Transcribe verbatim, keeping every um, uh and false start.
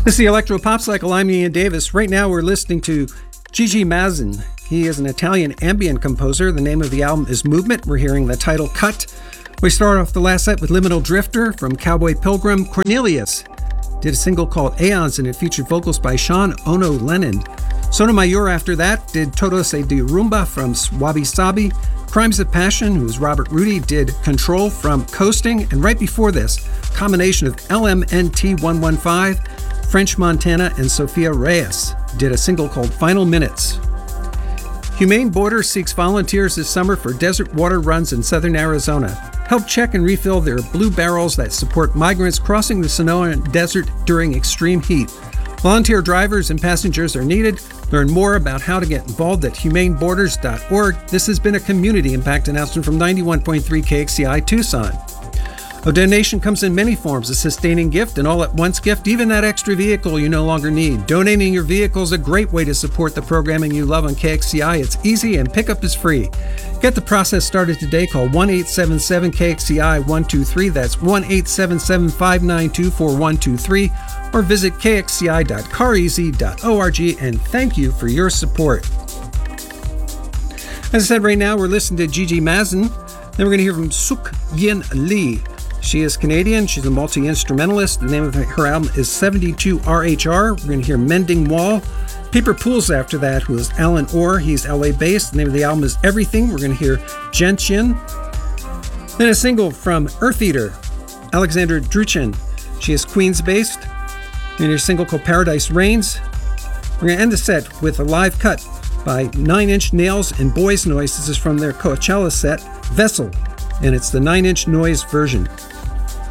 This is the Electro Pop Cycle. I'm Ian Davis. Right now we're listening to Gigi Mazen. He is an Italian ambient composer. The name of the album is Movement. We're hearing the title Cut. We start off the last set with Liminal Drifter from Cowboy Pilgrim. Cornelius did a single called Aeons, and it featured vocals by Sean Ono Lennon. Sotomayor after that did Todos de Rumba from Wabi Sabi. Crimes of Passion, who's Robert Rudy, did Control from Coasting. And right before this, combination of L M N T one fifteen, French Montana, and Sophia Reyes did a single called Final Minutes. Humane Borders seeks volunteers this summer for desert water runs in southern Arizona. Help check and refill their blue barrels that support migrants crossing the Sonora Desert during extreme heat. Volunteer drivers and passengers are needed. Learn more about how to get involved at humane borders dot org. This has been a community impact announcement from ninety-one point three K X C I Tucson. A donation comes in many forms: a sustaining gift, an all-at-once gift, even that extra vehicle you no longer need. Donating your vehicle is a great way to support the programming you love on K X C I. It's easy and pickup is free. Get the process started today. Call one eight seven seven K X C I one two three. That's one eight seven seven five nine two four one two three. Or visit K X C I dot car easy dot org, and thank you for your support. As I said, right now we're listening to Gigi Mazen. Then we're going to hear from Suk Yin Lee. She is Canadian. She's a multi-instrumentalist. The name of her album is seventy-two R H R. We're going to hear Mending Wall. Paper Pools after that, who is Alan Orr. He's L A-based. The name of the album is Everything. We're going to hear Gentian. Then a single from Earth Eater, Alexandra Druchin. She is Queens-based. We're going to hear a single called Paradise Reigns. We're going to end the set with a live cut by Nine Inch Nails and Boys Noise. This is from their Coachella set, Vessel, and it's the Nine Inch Noise version.